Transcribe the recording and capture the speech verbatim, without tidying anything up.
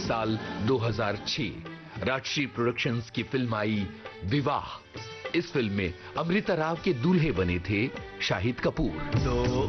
साल दो हज़ार छह राजश्री प्रोडक्शंस की फिल्म आई विवाह। इस फिल्म में अमृता राव के दूल्हे बने थे शाहिद कपूर। तो